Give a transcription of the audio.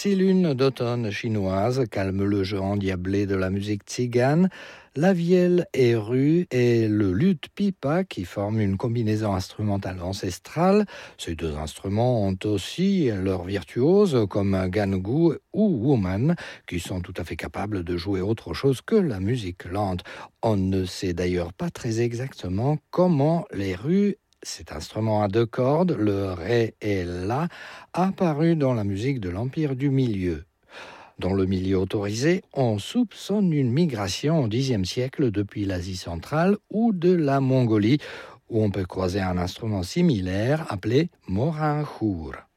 Si lune d'automne chinoise calme le jeu endiablé de la musique tzigane, la vielle et rue et le luth pipa qui forment une combinaison instrumentale ancestrale. Ces deux instruments ont aussi leurs virtuoses comme gangu ou woman qui sont tout à fait capables de jouer autre chose que la musique lente. On ne sait d'ailleurs pas très exactement comment les rues, cet instrument à deux cordes, le ré et la, apparu dans la musique de l'Empire du Milieu. Dans le milieu autorisé, on soupçonne une migration au Xe siècle depuis l'Asie centrale ou de la Mongolie, où on peut croiser un instrument similaire appelé morinkhur.